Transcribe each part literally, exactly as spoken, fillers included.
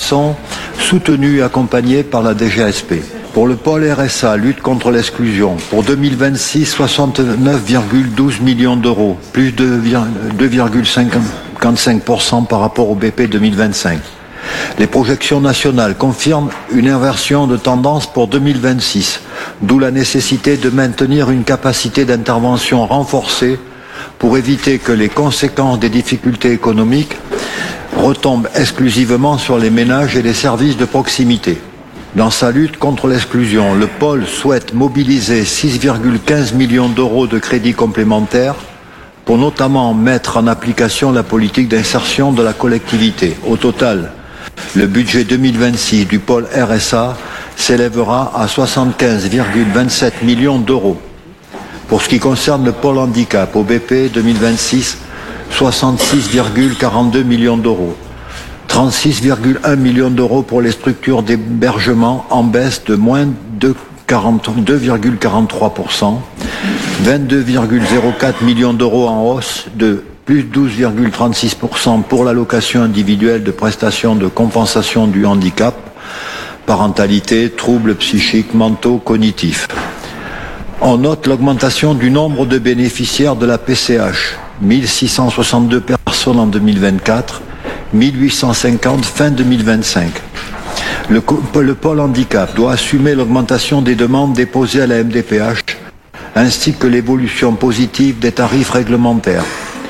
façon soutenue et accompagnée par la D G S P. Pour le pôle R S A, lutte contre l'exclusion, pour deux mille vingt-six, soixante-neuf virgule douze millions d'euros, plus de deux virgule cinquante-cinq pour cent par rapport au B P deux mille vingt-cinq. Les projections nationales confirment une inversion de tendance pour deux mille vingt-six, d'où la nécessité de maintenir une capacité d'intervention renforcée pour éviter que les conséquences des difficultés économiques retombent exclusivement sur les ménages et les services de proximité. Dans sa lutte contre l'exclusion, le pôle souhaite mobiliser six virgule quinze millions d'euros de crédits complémentaires pour notamment mettre en application la politique d'insertion de la collectivité. Au total, le budget deux mille vingt-six du pôle R S A s'élèvera à soixante-quinze virgule vingt-sept millions d'euros. Pour ce qui concerne le pôle handicap, au B P deux mille vingt-six, soixante-six virgule quarante-deux millions d'euros. trente-six virgule un millions d'euros pour les structures d'hébergement en baisse de moins de deux virgule quarante-trois pour cent. vingt-deux virgule zéro quatre millions d'euros en hausse de plus douze virgule trente-six pour cent pour l'allocation individuelle de prestation de compensation du handicap, parentalité, troubles psychiques, mentaux, cognitifs. On note l'augmentation du nombre de bénéficiaires de la P C H, mille six cent soixante-deux personnes en deux mille vingt-quatre, mille huit cent cinquante fin deux mille vingt-cinq. Le, le pôle handicap doit assumer l'augmentation des demandes déposées à la M D P H, ainsi que l'évolution positive des tarifs réglementaires.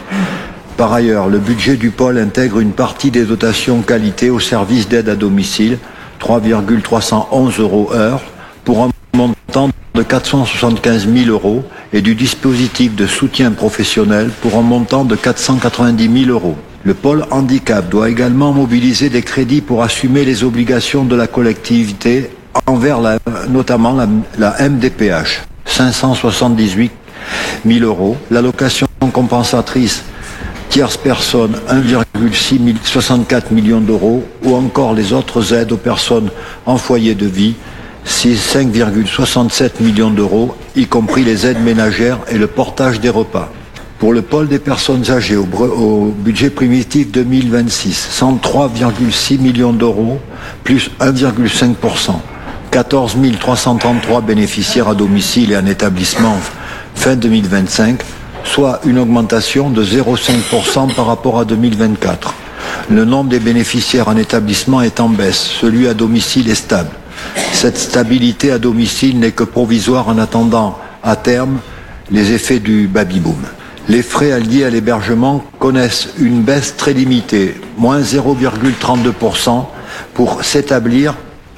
Par ailleurs, le budget du pôle intègre une partie des dotations qualité au service d'aide à domicile, trois virgule trois cent onze euros heure, pour un montant de quatre cent soixante-quinze mille euros, et du dispositif de soutien professionnel pour un montant de quatre cent quatre-vingt-dix mille euros. Le pôle handicap doit également mobiliser des crédits pour assumer les obligations de la collectivité envers la, notamment la, la M D P H, cinq cent soixante-dix-huit mille euros, l'allocation compensatrice tierce personne, un virgule soixante-quatre millions d'euros, ou encore les autres aides aux personnes en foyer de vie, cinq virgule soixante-sept millions d'euros, y compris les aides ménagères et le portage des repas. Pour le pôle des personnes âgées, au, au budget primitif deux mille vingt-six, cent trois virgule six millions d'euros, plus un virgule cinq pour cent. quatorze mille trois cent trente-trois bénéficiaires à domicile et en établissement fin deux mille vingt-cinq, soit une augmentation de zéro virgule cinq pour cent par rapport à deux mille vingt-quatre. Le nombre des bénéficiaires en établissement est en baisse, celui à domicile est stable. Cette stabilité à domicile n'est que provisoire en attendant, à terme, les effets du baby-boom. Les frais liés à l'hébergement connaissent une baisse très limitée, moins zéro virgule trente-deux pour cent, pour s'établir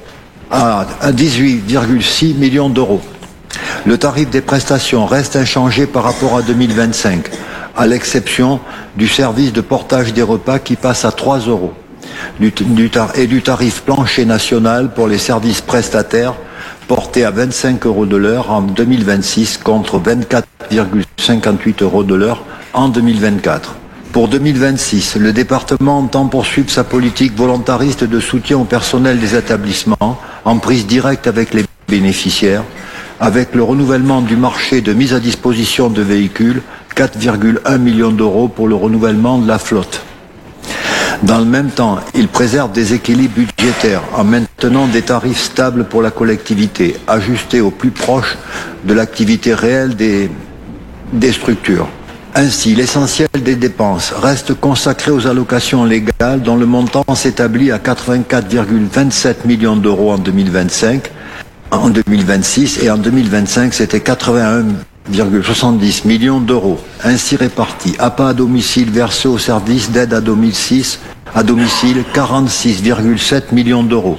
à dix-huit virgule six millions d'euros. Le tarif des prestations reste inchangé par rapport à deux mille vingt-cinq, à l'exception du service de portage des repas qui passe à trois euros, du, du, et du tarif plancher national pour les services prestataires porté à vingt-cinq euros de l'heure en deux mille vingt-six contre vingt-quatre virgule cinquante-huit euros de l'heure en deux mille vingt-quatre. Pour deux mille vingt-six, le département entend poursuivre sa politique volontariste de soutien au personnel des établissements en prise directe avec les bénéficiaires, avec le renouvellement du marché de mise à disposition de véhicules, quatre virgule un millions d'euros pour le renouvellement de la flotte. Dans le même temps, il préserve des équilibres budgétaires en maintenant des tarifs stables pour la collectivité, ajustés au plus proche de l'activité réelle des, des structures. Ainsi, l'essentiel des dépenses reste consacré aux allocations légales dont le montant s'établit à quatre-vingt-quatre virgule vingt-sept millions d'euros en deux mille vingt-cinq, en deux mille vingt-six et en deux mille vingt-cinq c'était quatre-vingt-un virgule soixante-dix millions d'euros, ainsi répartis. A P A à domicile versé au service d'aide à domicile, à domicile quarante-six virgule sept millions d'euros.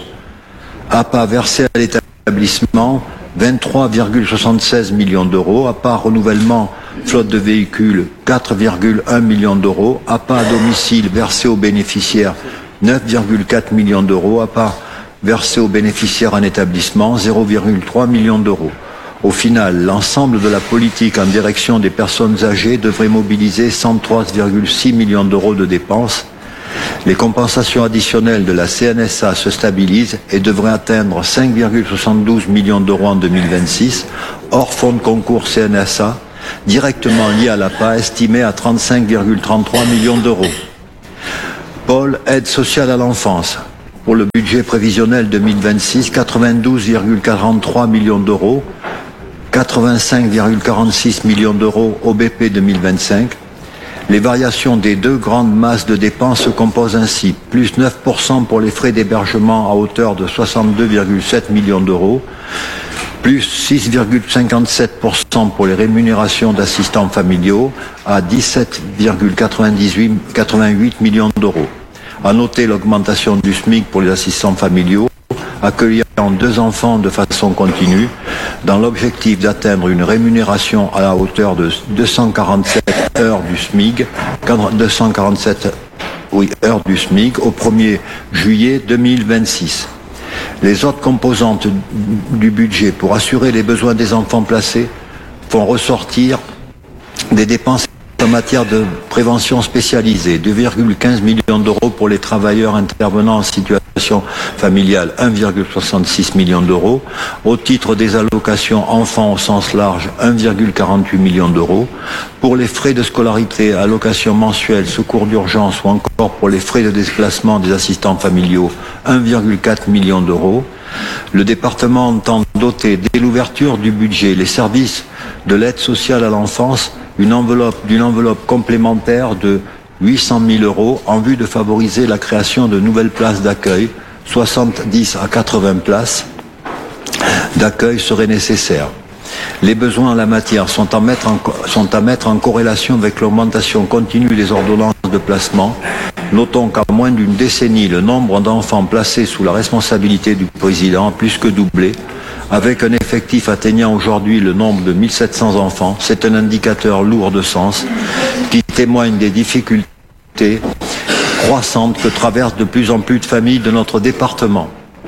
A P A versé à l'établissement vingt-trois virgule soixante-seize millions d'euros. A P A renouvellement flotte de véhicules quatre virgule un millions d'euros. A P A à domicile versé aux bénéficiaires neuf virgule quatre millions d'euros. A P A versé aux bénéficiaires en établissement zéro virgule trois millions d'euros. Au final, l'ensemble de la politique en direction des personnes âgées devrait mobiliser cent trois virgule six millions d'euros de dépenses. Les compensations additionnelles de la C N S A se stabilisent et devraient atteindre cinq virgule soixante-douze millions d'euros en deux mille vingt-six, hors fonds de concours C N S A, directement liés à l'A P A, estimé à trente-cinq virgule trente-trois millions d'euros. Pôle aide sociale à l'enfance. Pour le budget prévisionnel deux mille vingt-six, quatre-vingt-douze virgule quarante-trois millions d'euros, quatre-vingt-cinq virgule quarante-six millions d'euros O B P deux mille vingt-cinq. Les variations des deux grandes masses de dépenses se composent ainsi. Plus neuf pour cent pour les frais d'hébergement à hauteur de soixante-deux virgule sept millions d'euros, plus six virgule cinquante-sept pour cent pour les rémunérations d'assistants familiaux à dix-sept virgule quatre-vingt-huit millions d'euros. À noter l'augmentation du SMIC pour les assistants familiaux accueillant deux enfants de façon continue, dans l'objectif d'atteindre une rémunération à la hauteur de deux cent quarante-sept heures du SMIC, deux cent quarante-sept oui, heures du SMIC au premier juillet deux mille vingt-six. Les autres composantes du budget pour assurer les besoins des enfants placés font ressortir des dépenses en matière de prévention spécialisée, deux virgule quinze millions d'euros pour les travailleurs intervenant en situation familiale, un virgule soixante-six millions d'euros, au titre des allocations enfants au sens large, un virgule quarante-huit millions d'euros, pour les frais de scolarité, allocations mensuelles, secours d'urgence ou encore pour les frais de déplacement des assistants familiaux, un virgule quatre millions d'euros. Le département entend doter dès l'ouverture du budget les services de l'aide sociale à l'enfance une enveloppe, d'une enveloppe complémentaire de huit cent mille euros en vue de favoriser la création de nouvelles places d'accueil. soixante-dix à quatre-vingts places d'accueil seraient nécessaires. Les besoins en la matière sont à mettre en, sont à mettre en corrélation avec l'augmentation continue des ordonnances de placement. Notons qu'en moins d'une décennie, le nombre d'enfants placés sous la responsabilité du président a plus que doublé, avec un effectif atteignant aujourd'hui le nombre de mille sept cents enfants. C'est un indicateur lourd de sens qui témoigne des difficultés croissantes que traversent de plus en plus de familles de notre département.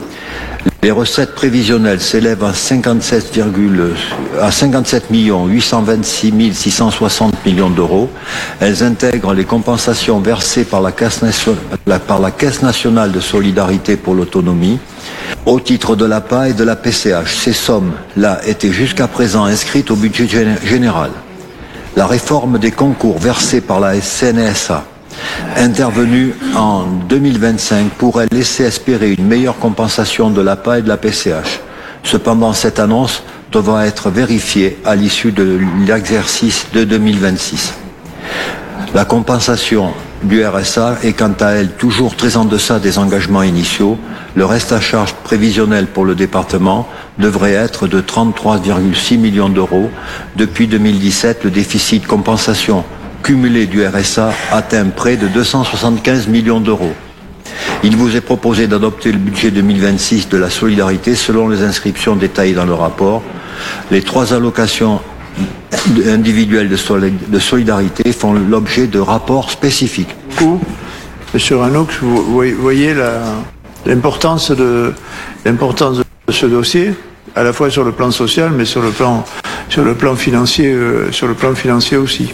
Les recettes prévisionnelles s'élèvent à cinquante-sept millions huit cent vingt-six mille six cent soixante millions d'euros. Elles intègrent les compensations versées par la Caisse nationale, par la Caisse nationale de solidarité pour l'autonomie au titre de l'A P A et de la P C H. Ces sommes-là étaient jusqu'à présent inscrites au budget général. La réforme des concours versés par la C N S A intervenue en deux mille vingt-cinq pourrait laisser espérer une meilleure compensation de l'A P A et de la P C H. Cependant, cette annonce devra être vérifiée à l'issue de l'exercice de deux mille vingt-six. La compensation du R S A est quant à elle toujours très en deçà des engagements initiaux. Le reste à charge prévisionnel pour le département devrait être de trente-trois virgule six millions d'euros. Depuis deux mille dix-sept, le déficit compensation cumulé du R S A atteint près de deux cent soixante-quinze millions d'euros. Il vous est proposé d'adopter le budget deux mille vingt-six de la solidarité selon les inscriptions détaillées dans le rapport. Les trois allocations individuelles de solidarité font l'objet de rapports spécifiques. Monsieur Ranoux, vous voyez l'importance de, l'importance de ce dossier, à la fois sur le plan social, mais sur le plan, sur le plan financier, euh, sur le plan financier aussi.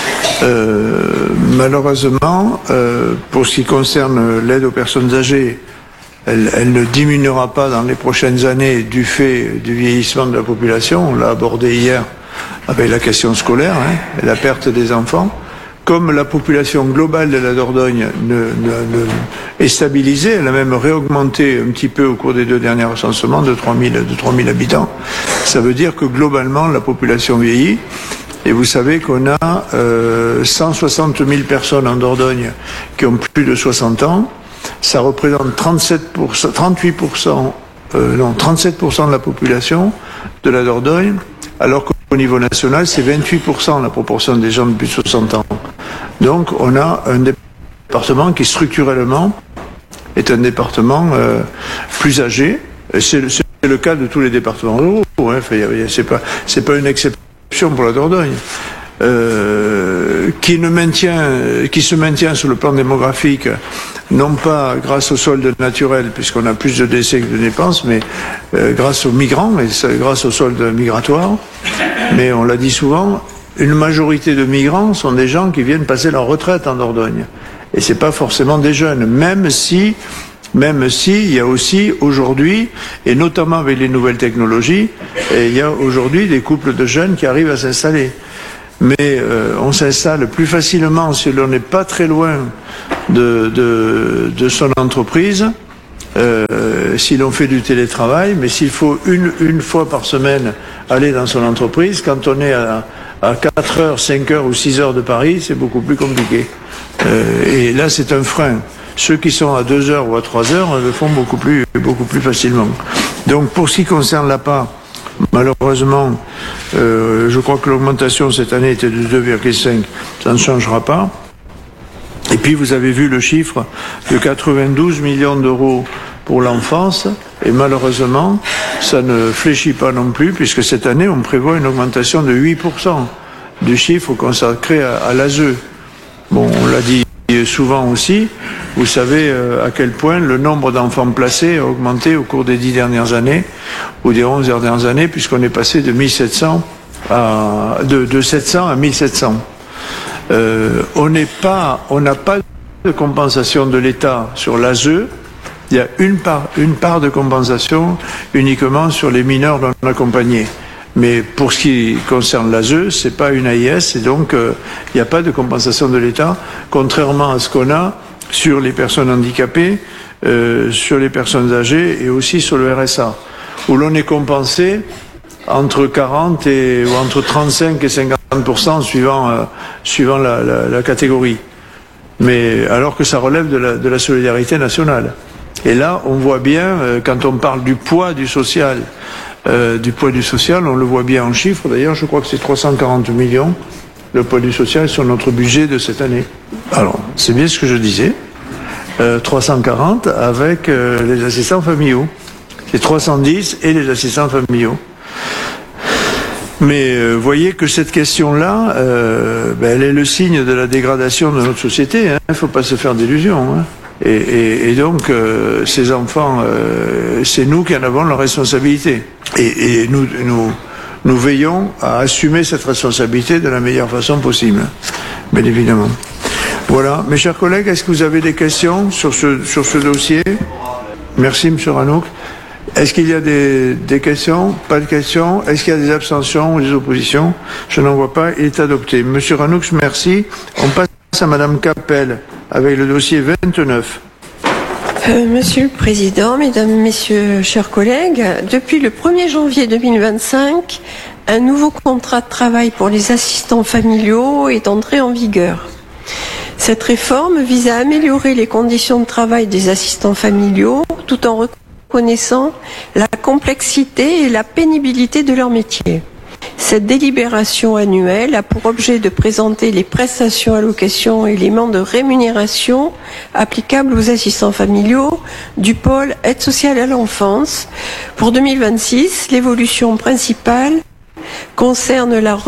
Euh, malheureusement, euh, pour ce qui concerne l'aide aux personnes âgées, elle, elle ne diminuera pas dans les prochaines années du fait du vieillissement de la population. On l'a abordé hier avec la question scolaire, hein, et la perte des enfants. Comme la population globale de la Dordogne ne, ne, ne est stabilisée, elle a même réaugmenté un petit peu au cours des deux derniers recensements de trois mille habitants. Ça veut dire que globalement la population vieillit. Et vous savez qu'on a euh, cent soixante mille personnes en Dordogne qui ont plus de soixante ans. Ça représente trente-sept pour cent, trente-huit pour cent, euh, non, trente-sept pour cent de la population de la Dordogne, alors qu'au niveau national, c'est vingt-huit pour cent la proportion des gens de plus de soixante ans. Donc on a un département qui structurellement est un département euh, plus âgé. C'est le, c'est le cas de tous les départements ruraux. Hein. Enfin, c'est pas, c'est pas une exception pour la Dordogne, euh, qui, ne maintient, qui se maintient sur le plan démographique, non pas grâce au solde naturel, puisqu'on a plus de décès que de dépenses, mais euh, grâce aux migrants et grâce au solde migratoire. Mais on l'a dit souvent, une majorité de migrants sont des gens qui viennent passer leur retraite en Dordogne. Et c'est pas forcément des jeunes, même si Même si il y a aussi aujourd'hui, et notamment avec les nouvelles technologies, et il y a aujourd'hui des couples de jeunes qui arrivent à s'installer. Mais euh, on s'installe plus facilement si l'on n'est pas très loin de, de, de son entreprise euh, si l'on fait du télétravail, mais s'il faut une, une fois par semaine aller dans son entreprise, quand on est à, à quatre heures, cinq heures ou six heures de Paris, c'est beaucoup plus compliqué. Euh, et là, c'est un frein. Ceux qui sont à deux heures ou à trois heures le font beaucoup plus, beaucoup plus facilement. Donc, pour ce qui concerne l'A P A, malheureusement, euh, je crois que l'augmentation cette année était de deux virgule cinq, ça ne changera pas. Et puis, vous avez vu le chiffre de quatre-vingt-douze millions d'euros pour l'enfance, et malheureusement, ça ne fléchit pas non plus, puisque cette année, on prévoit une augmentation de huit pour cent du chiffre consacré à, à l'A S E. Bon, on l'a dit souvent aussi, vous savez euh, à quel point le nombre d'enfants placés a augmenté au cours des dix dernières années, ou des onze dernières années, puisqu'on est passé de mille sept cents à, de, de sept cents à mille sept cents. Euh, on n'est pas, on n'a pas de compensation de l'État sur l'A S E. Il y a une part, une part de compensation uniquement sur les mineurs non accompagnés. Mais pour ce qui concerne l'A S E, c'est pas une A I S, et donc euh, il n'y a pas de compensation de l'État, contrairement à ce qu'on a sur les personnes handicapées, euh, sur les personnes âgées et aussi sur le R S A, où l'on est compensé entre quarante et ou entre trente-cinq et cinquante pour cent suivant euh, suivant la, la, la catégorie. Mais alors que ça relève de la, de la solidarité nationale. Et là, on voit bien euh, quand on parle du poids du social. Euh, du poids du social, on le voit bien en chiffres. D'ailleurs, je crois que c'est trois cent quarante millions, le poids du social sur notre budget de cette année. Alors, c'est bien ce que je disais. Euh, trois cent quarante avec euh, les assistants familiaux. C'est trois cent dix et les assistants familiaux. Mais euh, voyez que cette question-là, euh, ben, elle est le signe de la dégradation de notre société. Il ne faut pas se faire d'illusions. Hein. Et, et, et donc, euh, ces enfants, euh, c'est nous qui en avons la responsabilité. Et, et nous, nous, nous veillons à assumer cette responsabilité de la meilleure façon possible, bien évidemment. Voilà. Mes chers collègues, est-ce que vous avez des questions sur ce, sur ce dossier? Merci, M. Ranouk. Est-ce qu'il y a des, des questions? Pas de questions? Est-ce qu'il y a des abstentions ou des oppositions? Je n'en vois pas. Il est adopté. M. Ranouk, merci. On passe à Mme Capel avec le dossier vingt-neuf. Euh, Monsieur le Président, Mesdames, Messieurs, chers collègues, depuis le premier janvier deux mille vingt-cinq, un nouveau contrat de travail pour les assistants familiaux est entré en vigueur. Cette réforme vise à améliorer les conditions de travail des assistants familiaux tout en reconnaissant la complexité et la pénibilité de leur métier. Cette délibération annuelle a pour objet de présenter les prestations, allocations et éléments de rémunération applicables aux assistants familiaux du pôle aide sociale à l'enfance. Pour deux mille vingt-six, l'évolution principale concerne la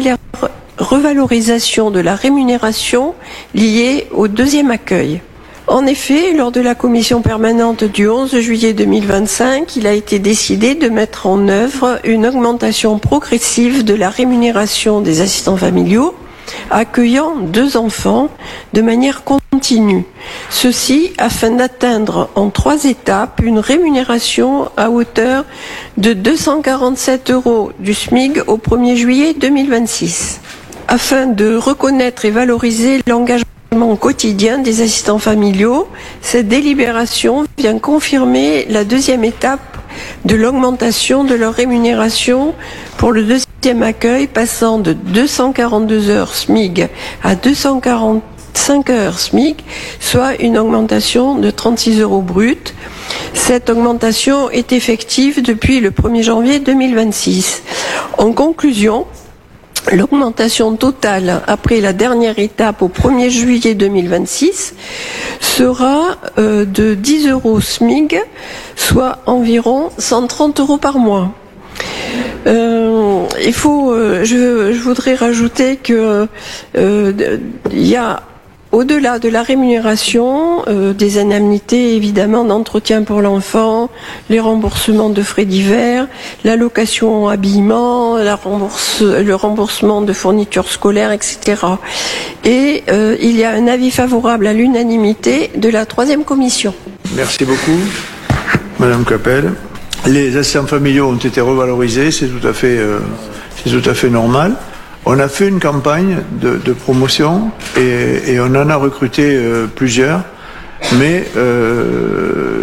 revalorisation de la rémunération liée au deuxième accueil. En effet, lors de la commission permanente du onze juillet deux mille vingt-cinq, il a été décidé de mettre en œuvre une augmentation progressive de la rémunération des assistants familiaux accueillant deux enfants de manière continue. Ceci afin d'atteindre en trois étapes une rémunération à hauteur de deux cent quarante-sept euros du SMIC au premier juillet deux mille vingt-six. Afin de reconnaître et valoriser l'engagement quotidien des assistants familiaux, cette délibération vient confirmer la deuxième étape de l'augmentation de leur rémunération pour le deuxième accueil, passant de deux cent quarante-deux heures SMIC à deux cent quarante-cinq heures SMIC, soit une augmentation de trente-six euros bruts. Cette augmentation est effective depuis le premier janvier deux mille vingt-six. En conclusion, l'augmentation totale après la dernière étape au premier juillet deux mille vingt-six sera euh, de dix euros SMIC, soit environ cent trente euros par mois. Euh, il faut, euh, je, je voudrais rajouter que euh, il y a au-delà de la rémunération, euh, des indemnités évidemment d'entretien pour l'enfant, les remboursements de frais divers, l'allocation habillement, la rembourse, le remboursement de fournitures scolaires, et cetera. Et euh, il y a un avis favorable à l'unanimité de la troisième commission. Merci beaucoup, Madame Capel. Les assistants familiaux ont été revalorisés, c'est tout à fait, euh, c'est tout à fait normal. On a fait une campagne de, de promotion et, et on en a recruté euh, plusieurs, mais euh,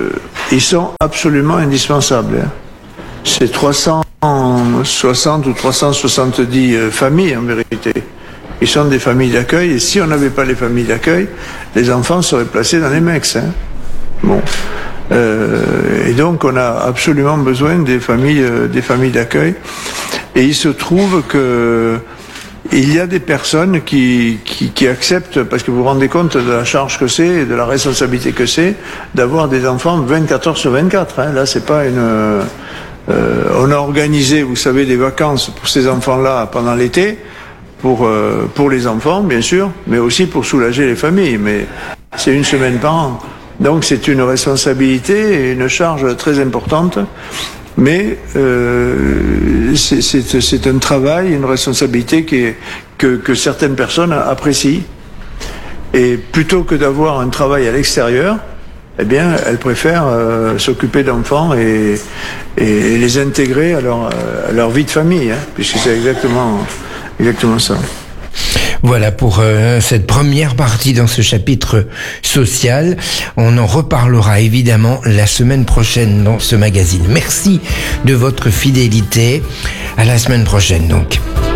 ils sont absolument indispensables. Hein. C'est trois cent soixante ou trois cent soixante-dix euh, familles en vérité. Ils sont des familles d'accueil, et si on n'avait pas les familles d'accueil, les enfants seraient placés dans les mex. Hein. Bon. Euh, et donc on a absolument besoin des familles, euh, des familles d'accueil. Et il se trouve que il y a des personnes qui, qui, qui acceptent, parce que vous vous rendez compte de la charge que c'est et de la responsabilité que c'est d'avoir des enfants vingt-quatre heures sur vingt-quatre. Hein. Là, c'est pas une. Euh, on a organisé, vous savez, des vacances pour ces enfants-là pendant l'été, pour euh, pour les enfants, bien sûr, mais aussi pour soulager les familles. Mais c'est une semaine par an. Donc c'est une responsabilité et une charge très importante. Mais euh, c'est, c'est, c'est un travail, une responsabilité qui est, que, que certaines personnes apprécient. Et plutôt que d'avoir un travail à l'extérieur, eh bien, elles préfèrent euh, s'occuper d'enfants et, et les intégrer à leur, à leur vie de famille, hein, puisque c'est exactement, exactement ça. Voilà pour euh, cette première partie dans ce chapitre social. On en reparlera évidemment la semaine prochaine dans ce magazine. Merci de votre fidélité. À la semaine prochaine donc.